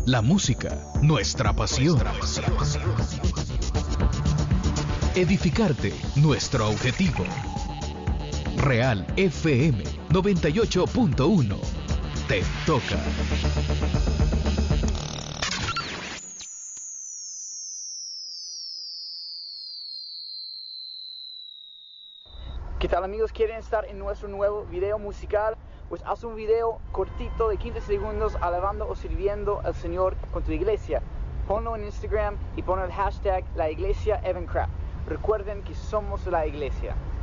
La música, nuestra pasión. Edificarte, nuestro objetivo. Real FM 98.1. Te toca. ¿Qué tal, amigos? ¿Quieren estar en nuestro nuevo video musical? Pues haz un video cortito de 15 segundos alabando o sirviendo al Señor con tu iglesia. Ponlo en Instagram y pon el hashtag La Iglesia Evan Craft. Recuerden que somos la iglesia.